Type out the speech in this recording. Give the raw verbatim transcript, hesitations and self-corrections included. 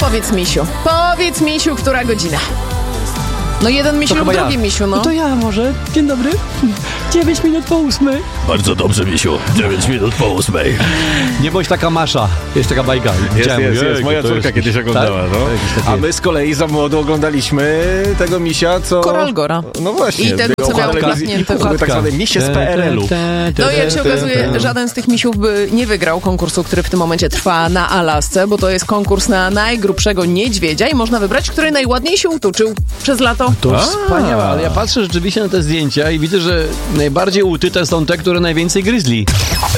Powiedz, misiu, powiedz, misiu, która godzina? No jeden misiu lub drugi ja. misiu, no. No to ja może. Dzień dobry. Dziewięć minut po ósmej. Bardzo dobrze, misiu. Dziewięć minut po ósmej. Nie bądź taka Masza. Jest taka bajka. Jest, Widziałem, jest, jest. jejku, Moja to córka jest- kiedyś oglądała, tak? no. Jakiś taki- A my z kolei za młodu oglądaliśmy tego misia, co... Koralgora. No właśnie. I tego, co było miał telewizji- klapnięte były tak zwane misie z P R L u. No i jak się okazuje, żaden z tych misiów by nie wygrał konkursu, który w tym momencie trwa na Alasce, bo to jest konkurs na najgrubszego niedźwiedzia i można wybrać, który najładniej się utuczył przez lato. To wspaniałe, ale ja patrzę rzeczywiście na te zdjęcia i widzę, że najbardziej utyte są te, które najwięcej gryzli.